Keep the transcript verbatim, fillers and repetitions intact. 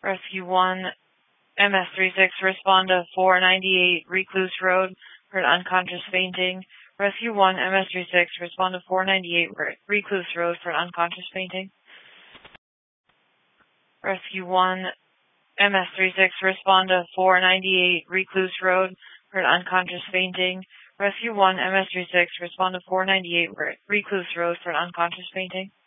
Rescue one, M S thirty-six, respond to four ninety-eight Recluse Road for an unconscious fainting. Rescue one, M S thirty-six, respond to four ninety-eight Recluse Road for an unconscious fainting. Rescue one, M S thirty-six, respond to four ninety-eight Recluse Road for an unconscious fainting. Rescue one, M S thirty-six, respond to four ninety-eight Recluse Road for an unconscious fainting.